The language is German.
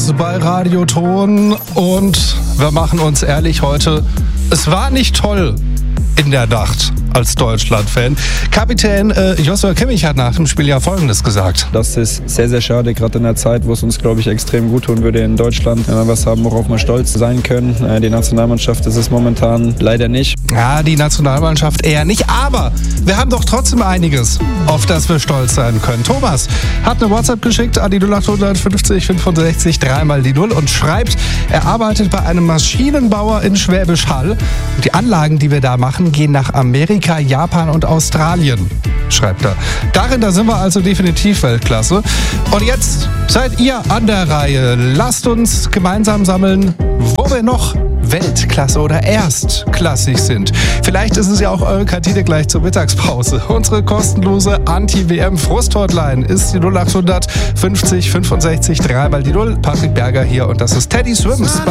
Stolz bei Radioton und wir machen uns ehrlich heute, es war nicht toll in der Nacht als Deutschland-Fan. Kapitän Joshua Kimmich hat nach dem Spiel ja Folgendes gesagt. Das ist sehr, sehr schade, gerade in der Zeit, wo es uns, glaube ich, extrem gut tun würde in Deutschland. Wenn wir was haben, worauf wir stolz sein können. Die Nationalmannschaft ist es momentan leider nicht. Ja, die Nationalmannschaft eher nicht, aber wir haben doch trotzdem einiges, auf das wir stolz sein können. Thomas hat eine WhatsApp geschickt an die 0850 65 3 die 0 und schreibt, er arbeitet bei einem Maschinenbauer in Schwäbisch Hall. Und die Anlagen, die wir da machen, gehen nach Amerika, Japan und Australien, schreibt er. Darin, da sind wir also definitiv Weltklasse. Und jetzt seid ihr an der Reihe. Lasst uns gemeinsam sammeln, wo wir noch Weltklasse oder erstklassig sind. Vielleicht ist es ja auch eure Kantine gleich zur Mittagspause. Unsere kostenlose Anti-WM-Frust-Hotline ist die 0800 50 65 3 die 0. Patrick Berger hier und das ist Teddy Swims.